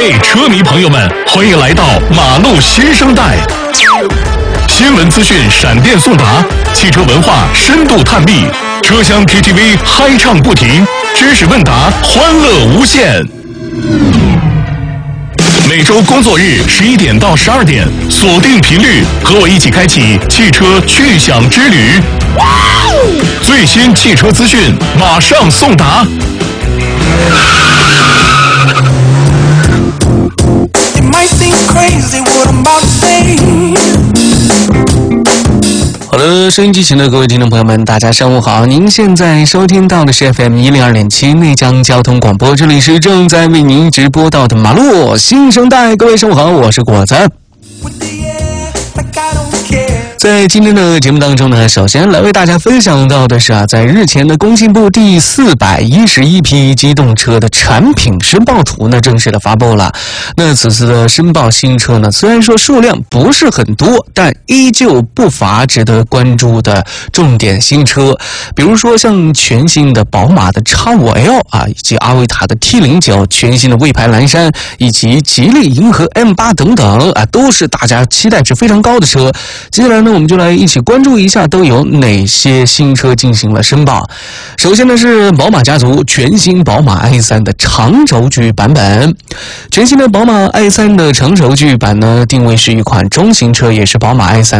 各位车迷朋友们，欢迎来到马路新生代。新闻资讯闪电送达，汽车文化深度探秘，车厢 KTV 嗨唱不停，知识问答欢乐无限。每周工作日11点到12点，锁定频率，和我一起开启汽车趣享之旅。最新汽车资讯马上送达。 好的，收音机前的各位听众朋友们，大家上午好！您现在收听到的是 FM102.7 内江交通广播，这里是正在为您直播到的马路新生代。各位上午好，我是果子。在今天的节目当中呢，首先来为大家分享到的是在日前的工信部第411批机动车的产品申报图呢正式的发布了。那此次的申报新车呢，虽然说数量不是很多，但依旧不乏值得关注的重点新车，比如说像全新的宝马的 X5L 以及阿维塔的 T09， 全新的魏牌蓝山，以及吉利银河 M8 等等都是大家期待值非常高的车。接下来呢，我们就来一起关注一下都有哪些新车进行了申报。首先呢是宝马家族全新宝马 i3 的长轴距版本。全新的宝马 i3 的长轴距版呢，定位是一款中型车，也是宝马 i3